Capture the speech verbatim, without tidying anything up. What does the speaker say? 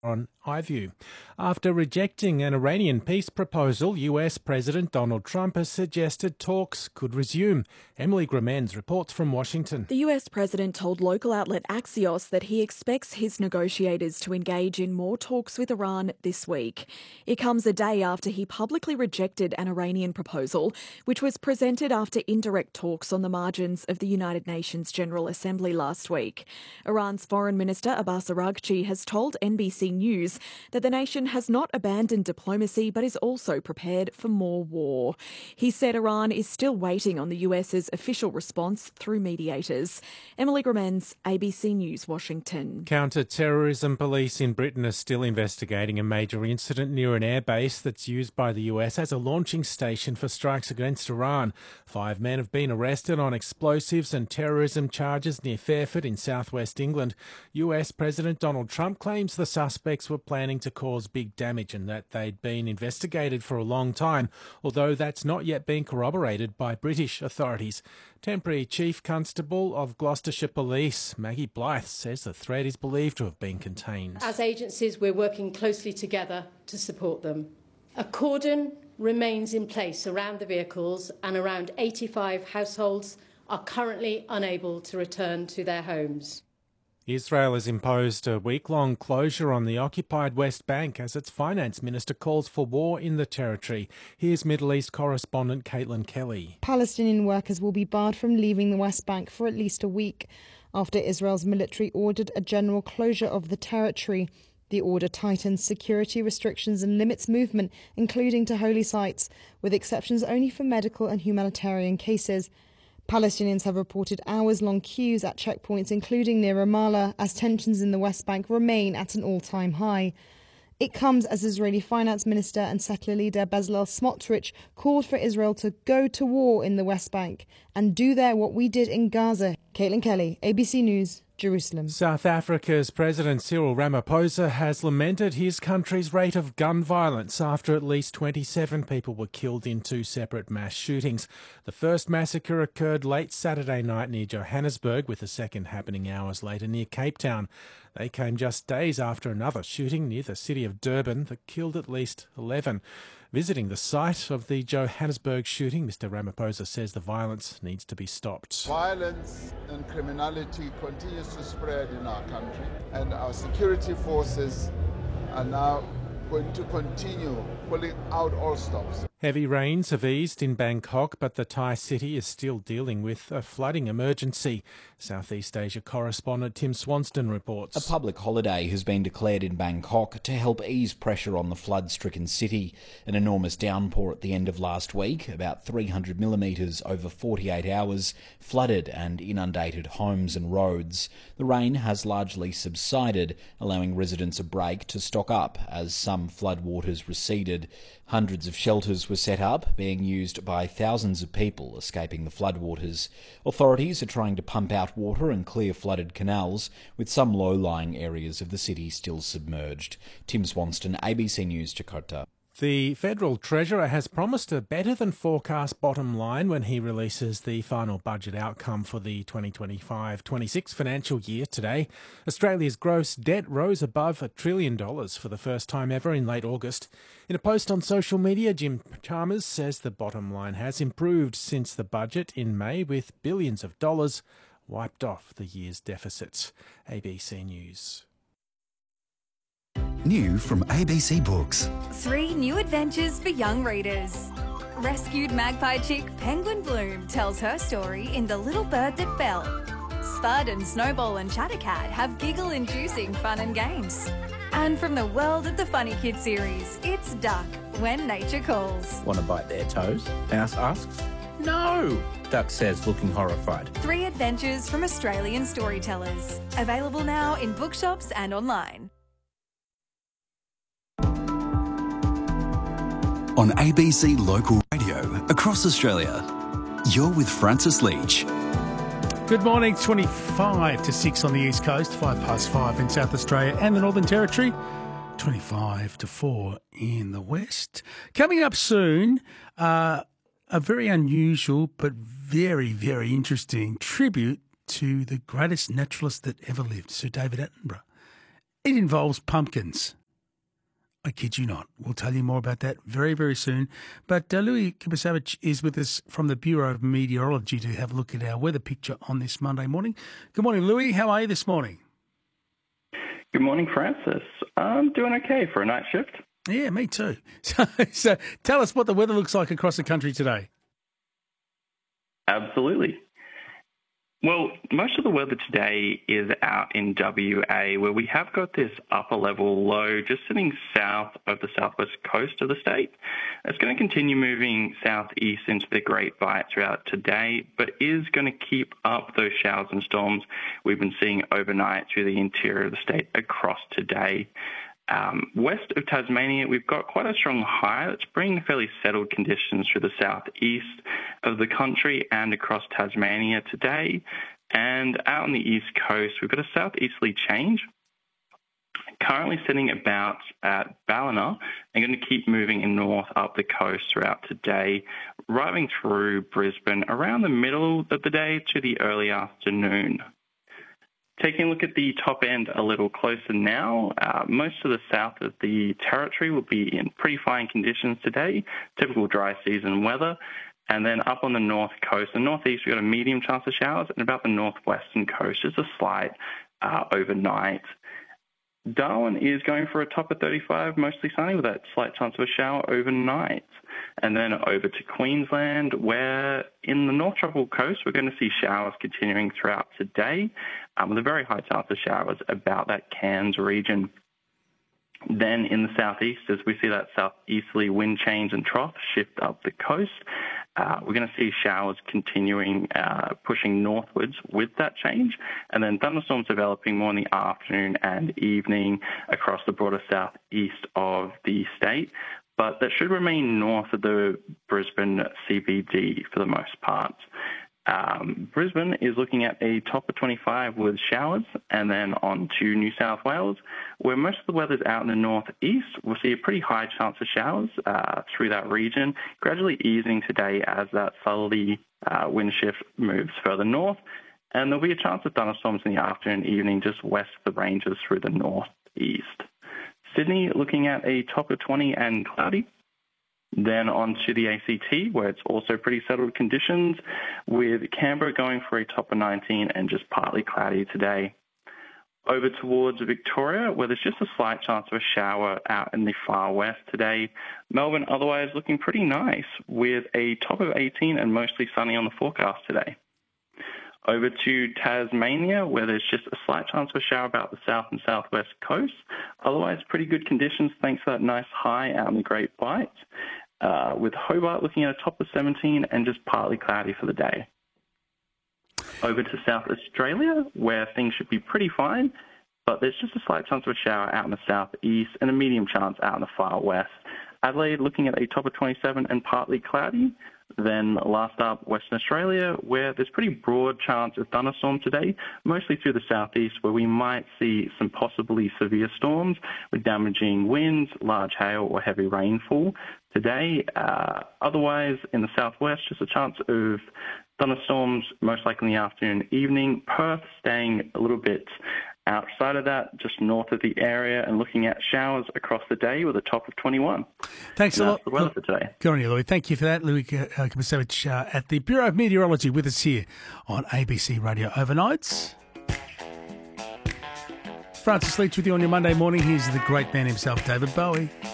on iView. After rejecting an Iranian peace proposal, U S President Donald Trump has suggested talks could resume. Emily Gramens reports from Washington. The U S president told local outlet Axios that he expects his negotiators to engage in more talks with Iran this week. It comes a day after he publicly rejected an Iranian proposal, which was presented after indirect talks on the margins of the United Nations General Assembly last week. Iran's Foreign Minister Abbas Araghchi has told N B C News that the nation has not abandoned diplomacy but is also prepared for more war. He said Iran is still waiting on the US's official response through mediators. Emily Gramens, A B C News, Washington. Counter-terrorism police in Britain are still investigating a major incident near an airbase that's used by the U S as a launching station for strikes against Iran. Five men have been arrested on explosives and terrorism charges near Fairford in southwest England. U S President Donald Trump claims the suspects were planning to cause big damage and that they'd been investigated for a long time, although that's not yet been corroborated by British authorities. Temporary Chief Constable of Gloucestershire Police, Maggie Blythe, says the threat is believed to have been contained. As agencies, we're working closely together to support them. A cordon remains in place around the vehicles and around eighty-five households are currently unable to return to their homes. Israel has imposed a week-long closure on the occupied West Bank as its finance minister calls for war in the territory. Here's Middle East correspondent Caitlin Kelly. Palestinian workers will be barred from leaving the West Bank for at least a week after Israel's military ordered a general closure of the territory. The order tightens security restrictions and limits movement, including to holy sites, with exceptions only for medical and humanitarian cases. Palestinians have reported hours-long queues at checkpoints, including near Ramallah, as tensions in the West Bank remain at an all-time high. It comes as Israeli finance minister and settler leader Bezalel Smotrich called for Israel to go to war in the West Bank and do there what we did in Gaza. Caitlin Kelly, A B C News, Jerusalem. South Africa's President Cyril Ramaphosa has lamented his country's rate of gun violence after at least twenty-seven people were killed in two separate mass shootings. The first massacre occurred late Saturday night near Johannesburg, with the second happening hours later near Cape Town. They came just days after another shooting near the city of Durban that killed at least eleven. Visiting the site of the Johannesburg shooting, Mister Ramaphosa says the violence needs to be stopped. Violence and criminality continues to spread in our country, and our security forces are now going to continue pulling out all stops. Heavy rains have eased in Bangkok, but the Thai city is still dealing with a flooding emergency. Southeast Asia correspondent Tim Swanston reports. A public holiday has been declared in Bangkok to help ease pressure on the flood-stricken city. An enormous downpour at the end of last week, about three hundred millimetres over forty-eight hours, flooded and inundated homes and roads. The rain has largely subsided, allowing residents a break to stock up as some floodwaters receded. Hundreds of shelters were set up, being used by thousands of people escaping the floodwaters. Authorities are trying to pump out water and clear flooded canals, with some low-lying areas of the city still submerged. Tim Swanston, A B C News, Jakarta. The Federal Treasurer has promised a better-than-forecast bottom line when he releases the final budget outcome for the twenty twenty-five twenty-six financial year today. Australia's gross debt rose above a trillion dollars for the first time ever in late August. In a post on social media, Jim Chalmers says the bottom line has improved since the budget in May, with billions of dollars wiped off the year's deficits. A B C News. New from A B C Books. Three new adventures for young readers. Rescued magpie chick Penguin Bloom tells her story in The Little Bird That Fell. Spud and Snowball and Chattercat have giggle-inducing fun and games. And from the world of the Funny Kid series, it's Duck, When Nature Calls. Want to bite their toes? Mouse asks. No, Duck says, looking horrified. Three adventures from Australian storytellers. Available now in bookshops and online. On A B C Local Radio across Australia, you're with Francis Leach. Good morning. twenty-five to six on the East Coast, five past five in South Australia and the Northern Territory, twenty-five to four in the West. Coming up soon, uh, a very unusual but very, very interesting tribute to the greatest naturalist that ever lived, Sir David Attenborough. It involves pumpkins. I kid you not. We'll tell you more about that very, very soon. But uh, Louis Kubasevich is with us from the Bureau of Meteorology to have a look at our weather picture on this Monday morning. Good morning, Louis. How are you this morning? Good morning, Francis. I'm doing okay for a night shift. Yeah, me too. So, so tell us what the weather looks like across the country today. Absolutely. Well, most of the weather today is out in W A, where we have got this upper level low just sitting south of the southwest coast of the state. It's going to continue moving southeast into the Great Bight throughout today, but is going to keep up those showers and storms we've been seeing overnight through the interior of the state across today. Um, west of Tasmania, we've got quite a strong high that's bringing fairly settled conditions through the southeast of the country and across Tasmania today. And out on the east coast, we've got a southeasterly change, currently sitting about at Ballina and going to keep moving in north up the coast throughout today, arriving through Brisbane around the middle of the day to the early afternoon. Taking a look at the top end a little closer now, uh, most of the south of the territory will be in pretty fine conditions today, typical dry season weather. And then up on the north coast, the northeast, we've got a medium chance of showers, and about the northwestern coast, just a slight uh, overnight. Darwin is going for a top of thirty-five, mostly sunny, with that slight chance of a shower overnight. And then over to Queensland, where in the North Tropical Coast, we're going to see showers continuing throughout today, um, with a very high chance of showers about that Cairns region. Then in the southeast, as we see that southeasterly wind change and trough shift up the coast, uh, we're going to see showers continuing, uh, pushing northwards with that change, and then thunderstorms developing more in the afternoon and evening across the broader southeast of the state. But that should remain north of the Brisbane C B D for the most part. Um, Brisbane is looking at a top of twenty-five with showers, and then on to New South Wales, where most of the weather's out in the northeast. We'll see a pretty high chance of showers uh, through that region, gradually easing today as that southerly uh, wind shift moves further north. And there'll be a chance of thunderstorms in the afternoon and evening just west of the ranges through the northeast. Sydney looking at a top of twenty and cloudy. Then on to the A C T, where it's also pretty settled conditions, with Canberra going for a top of nineteen and just partly cloudy today. Over towards Victoria, where there's just a slight chance of a shower out in the far west today. Melbourne otherwise looking pretty nice, with a top of eighteen and mostly sunny on the forecast today. Over to Tasmania, where there's just a slight chance of a shower about the south and southwest coast. Otherwise, pretty good conditions thanks to that nice high out in the Great Bight. Uh, with Hobart looking at a top of seventeen and just partly cloudy for the day. Over to South Australia, where things should be pretty fine, but there's just a slight chance of a shower out in the southeast and a medium chance out in the far west. Adelaide looking at a top of twenty-seven and partly cloudy. Then last up, Western Australia, where there's pretty broad chance of thunderstorm today, mostly through the southeast, where we might see some possibly severe storms with damaging winds, large hail or heavy rainfall today. Uh, otherwise, in the southwest, just a chance of thunderstorms, most likely in the afternoon and evening. Perth staying a little bit outside of that, just north of the area, and looking at showers across the day with a top of twenty-one. Thanks and a lot. The weather for today. Good on you, Louis. Thank you for that. Louis Kubasevich uh, at the Bureau of Meteorology with us here on A B C Radio Overnights. Francis Leach with you on your Monday morning. Here's the great man himself, David Bowie.